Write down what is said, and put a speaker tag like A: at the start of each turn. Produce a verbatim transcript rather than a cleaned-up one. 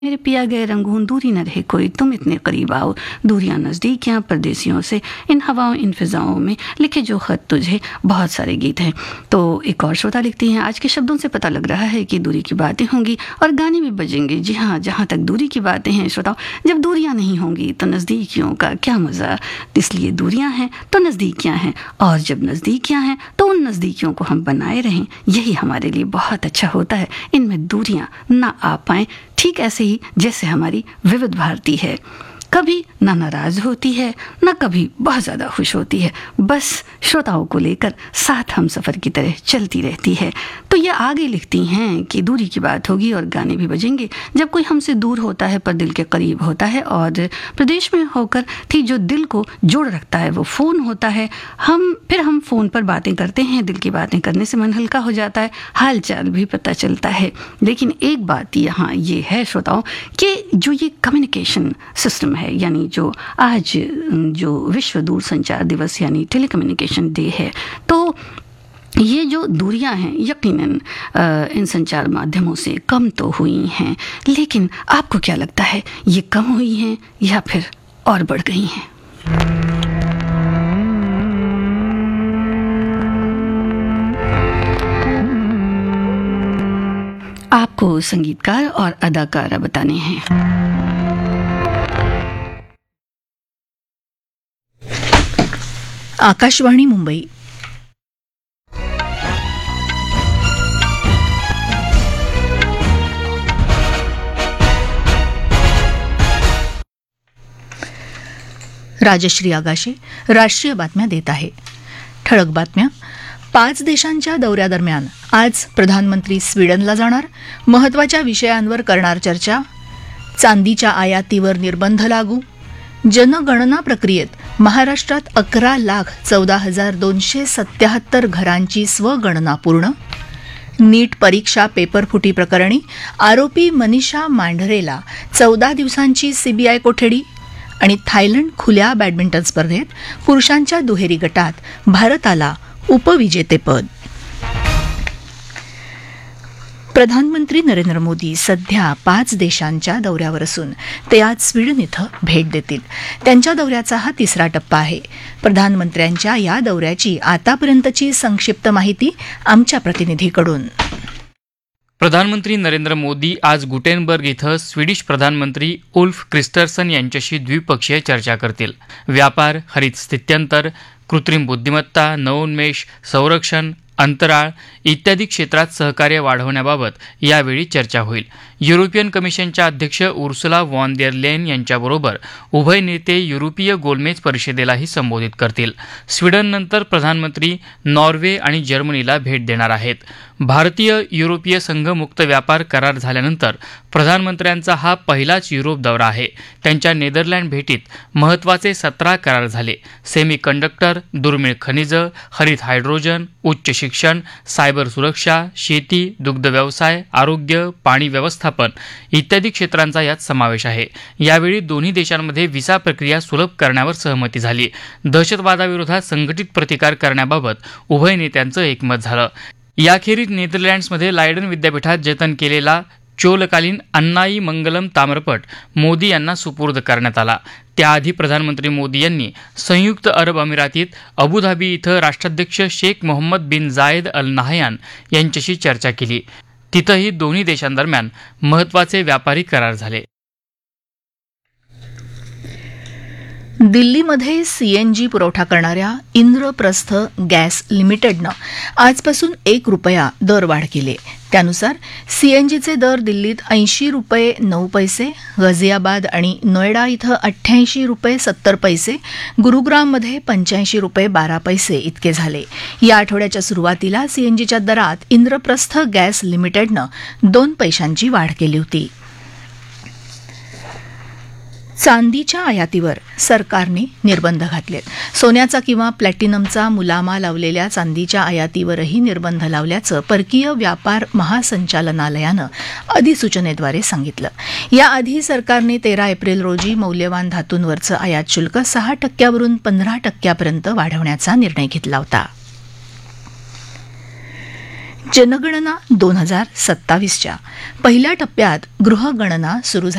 A: मेरे पिया गए रंगून दूरी न रहे कोई, तुम इतने करीब आओ, दूरियां नज़दीकियां परदेसियों से, इन हवाओं इन फिजाओं में लिखे जो खत तुझे। बहुत सारे गीत हैं। तो एक और श्रोता लिखती हैं, आज के शब्दों से पता लग रहा है कि दूरी की बातें होंगी और गाने भी बजेंगे। जी हाँ, जहाँ तक दूरी की बातें हैं श्रोताओं, जब दूरियां नहीं होंगी तो नज़दीकियों का क्या मज़ा। इसलिए दूरियां हैं तो नज़दीकियां हैं, और जब नज़दीकियां हैं तो उन नज़दीकियों को हम बनाए रहें, यही हमारे लिए बहुत अच्छा होता है। इनमें दूरियां ना आ पाएं, ठीक ऐसे ही जैसे हमारी विविध भारती है, कभी ना नाराज होती है ना कभी बहुत ज़्यादा खुश होती है, बस श्रोताओं को लेकर साथ हम सफ़र की तरह चलती रहती है। तो ये आगे लिखती हैं कि दूरी की बात होगी और गाने भी बजेंगे। जब कोई हमसे दूर होता है पर दिल के करीब होता है, और प्रदेश में होकर थी जो दिल को जोड़ रखता है वो फ़ोन होता है। हम फिर हम फ़ोन पर बातें करते हैं, दिल की बातें करने से मन हल्का हो जाता है, हाल चाल भी पता चलता है। लेकिन एक बात यहाँ ये है श्रोताओं कि जो ये कम्युनिकेशन सिस्टम है, यानी जो आज जो विश्व दूरसंचार दिवस यानी टेलीकम्युनिकेशन डे है, तो ये जो दूरियां हैं यकीनन इन संचार माध्यमों से कम तो हुई हैं, लेकिन आपको क्या लगता है, ये कम हुई हैं या फिर और बढ़ गई हैं? आपको संगीतकार और अदाकारा बताने हैं।
B: आकाशवाणी मुंबई। राजश्री आगाशे राष्ट्रीय बातम्या देत आहे। ठळक बातम्या। पाच देशांच्या दौऱ्यादरम्यान आज प्रधानमंत्री स्वीडनला जाणार, महत्त्वाच्या विषयांवर करणार चर्चा, चांदीच्या आयातीवर निर्बंध लागू, जनगणना प्रक्रियेत महाराष्ट्रात अकरा लाख चौदा हजार दोनशे सत्याहत्तर घरांची स्वगणना पूर्ण, नीट परीक्षा पेपरफुटी प्रकरणी आरोपी मनीषा मांढरेला चौदा दिवसांची सीबीआय कोठडी, आणि थायलंड खुल्या बॅडमिंटन स्पर्धेत पुरुषांच्या दुहेरी गटात भारताला उपविजेतेपद. प्रधानमंत्री नरेंद्र मोदी सध्या पाच देशांच्या दौऱ्यावर असून ते आज स्वीडन इथं भेट देतील. त्यांच्या दौऱ्याचा हा तिसरा टप्पा आहे. प्रधानमंत्र्यांच्या या दौऱ्याची आतापर्यंतची संक्षिप्त माहिती आमच्या प्रतिनिधीकडून.
C: प्रधानमंत्री नरेंद्र मोदी आज गुटेनबर्ग इथं स्वीडिश प्रधानमंत्री उल्फ क्रिस्टर्सन यांच्याशी द्विपक्षीय चर्चा करतील. व्यापार, हरित स्थित्यंतर, कृत्रिम बुद्धिमत्ता, नवोन्मेष, संरक्षण, अंतराळ इत्यादी क्षेत्रात सहकार्य वाढवण्याबाबत यावेळी चर्चा होईल. युरोपियन कमिशनच्या अध्यक्ष उर्सुला व्हॉन देर लेन यांच्याबरोबर उभय नेते युरोपीय गोलमेज परिषदेलाही संबोधित करतील. स्वीडननंतर प्रधानमंत्री नॉर्वे आणि जर्मनीला भेट देणार आहेत. भारतीय युरोपीय संघ मुक्त व्यापार करार झाल्यानंतर प्रधानमंत्र्यांचा हा पहिलाच युरोप दौरा आहे. त्यांच्या नेदरलँड भेटीत महत्त्वाचे सतरा करार झाले. सेमी कंडक्टर, दुर्मिळ खनिजं, हरित हायड्रोजन, उच्च शिक्षण, सायबर सुरक्षा, शेती, दुग्ध व्यवसाय, आरोग्य, पाणी व्यवस्थापन इत्यादी क्षेत्रांचा यात समावेश आहे. यावेळी दोन्ही देशांमध्ये व्हिसा प्रक्रिया सुलभ करण्यावर सहमती झाली. दहशतवादाविरोधात संघटित प्रतिकार करण्याबाबत उभय नेत्यांचं एकमत झालं. याखेरीज नेदरलँड्समध्ये लायडन विद्यापीठात जतन केलेला चोलकालीन अन्नाई मंगलम ताम्रपट मोदी यांना सुपूर्द करण्यात आला. त्याआधी प्रधानमंत्री मोदी यांनी संयुक्त अरब अमिरातीत अबुधाबी इथं राष्ट्राध्यक्ष शेख मोहम्मद बिन जायद अल नाहयान यांच्याशी चर्चा केली. तिथंही दोन्ही देशांदरम्यान महत्त्वाचे व्यापारी करार झाले.
B: दिल्लीमध्ये सीएनजी पुरवठा करणाऱ्या इंद्रप्रस्थ गॅस लिमिटेडनं आजपासून एक रुपया दरवाढ केली. त्यानुसार सीएनजीचे दर दिल्लीत ऐंशी रुपये नऊ पैसे, गाझियाबाद आणि नोएडा इथं अठ्ठ्याऐंशी रुपये सत्तर पैसे, गुरुग्राममध्ये पंच्याऐंशी रुपये बारा पैसे इतके झाले. या आठवड्याच्या सुरुवातीला सीएनजीच्या दरात इंद्रप्रस्थ गॅस लिमिटेडनं दोन पैशांची वाढ केली होती. चांदीच्या आयातीवर सरकारने निर्बंध घातलेत. सोन्याचा किंवा प्लॅटिनमचा मुलामा लावलेल्या चांदीच्या आयातीवरही निर्बंध लावल्याचं परकीय व्यापार महासंचालनालयानं अधिसूचनेद्वारे सांगितलं. याआधी सरकारने तेरा एप्रिल रोजी मौल्यवान धातूंवरचं आयात शुल्क सहा टक्क्यावरून पंधरा टक्क्यापर्यंत वाढवण्याचा निर्णय घेतला होता. जनगणना दोन हजार सत्तावीसच्या पहिल्या टप्प्यात गृहगणना सुरू